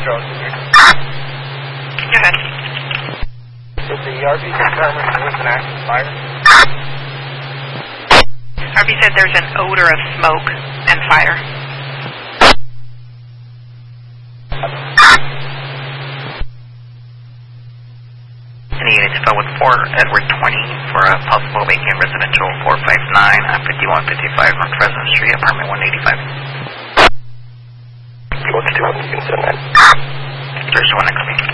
Go ahead. Did the RV confirm if there was an active fire? RV said there's an odor of smoke and fire. Any units fell with 4 Edward 20 for a possible vacant residential 459 on 5155 North Fresno Street, apartment 185. What's 2 1, you can send that. There's one next to me.